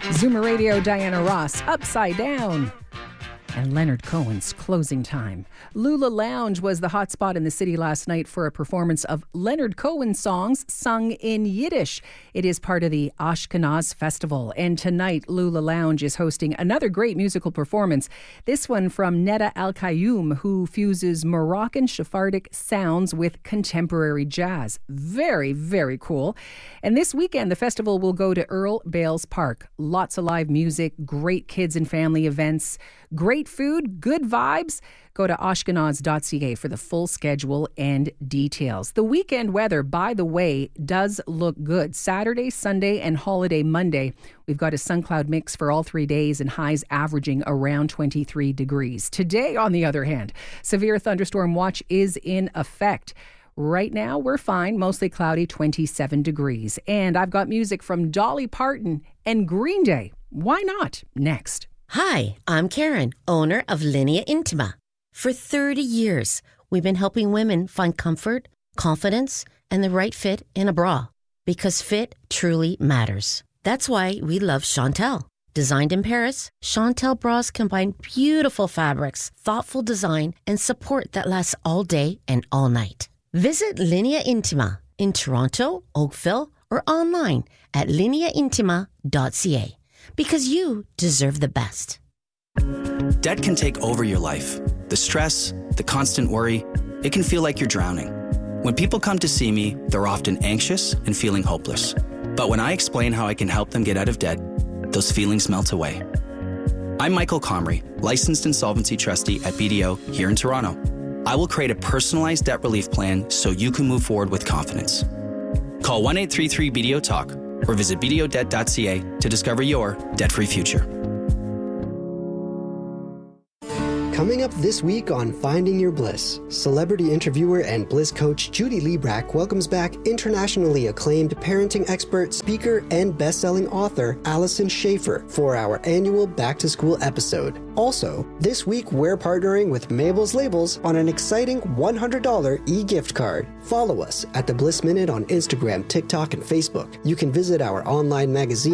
Zoomer Radio, Diana Ross, Upside Down. And Leonard Cohen's Closing Time. Lula Lounge was the hotspot in the city last night for a performance of Leonard Cohen songs sung in Yiddish. It is part of the Ashkenaz Festival. And tonight, Lula Lounge is hosting another great musical performance. This one from Neda Al-Qayoum, who fuses Moroccan Sephardic sounds with contemporary jazz. Very, very cool. And this weekend, the festival will go to Earl Bales Park. Lots of live music, great kids and family events, great food, good vibes. Go to ashkenaz.ca for the full schedule and details. The weekend weather, by the way, does look good. Saturday, Sunday, and holiday Monday, we've got a sun cloud mix for all 3 days and highs averaging around 23 degrees. Today, on the other hand, severe thunderstorm watch is in effect. Right now, we're fine, mostly cloudy, 27 degrees. And I've got music from Dolly Parton and Green Day. Why not? Next. Hi, I'm Karen, owner of Linea Intima. For 30 years, we've been helping women find comfort, confidence, and the right fit in a bra. Because fit truly matters. That's why we love Chantel. Designed in Paris, Chantel bras combine beautiful fabrics, thoughtful design, and support that lasts all day and all night. Visit Linea Intima in Toronto, Oakville, or online at lineaintima.ca. Because you deserve the best. Debt can take over your life. The stress, the constant worry, it can feel like you're drowning. When people come to see me, they're often anxious and feeling hopeless. But when I explain how I can help them get out of debt, those feelings melt away. I'm Michael Comrie, licensed insolvency trustee at BDO here in Toronto. I will create a personalized debt relief plan so you can move forward with confidence. Call 1-833-BDO-TALK or visit bdodebt.ca to discover your debt-free future. Coming up this week on Finding Your Bliss, celebrity interviewer and bliss coach Judy Librach welcomes back internationally acclaimed parenting expert, speaker, and best-selling author Allison Schaefer for our annual back-to-school episode. Also, this week we're partnering with Mabel's Labels on an exciting $100 e-gift card. Follow us at The Bliss Minute on Instagram, TikTok, and Facebook. You can visit our online magazine